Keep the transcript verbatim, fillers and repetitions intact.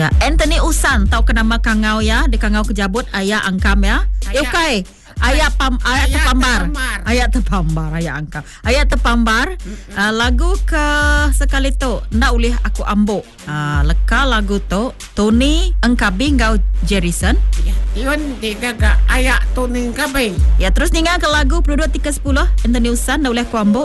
Ya, Anthony Usan tahu kenama kangau ya, di kangau kejabut ayah angkam ya. Ayah. Okay. Ayat pam ayat Ayat terpambar. terpambar. Ayat terpambar ayat angka. Ayat terpambar. Uh, lagu ke sekali tu nak ulih aku ambok. Uh, leka lagu tu Tony Engkabi ngau Jerison. Ya, iyon di gaga ayak tuning kabing. Ya terus ninga ke lagu penduduk tiga sepuluh Anthony Usan nak ulih aku ambok.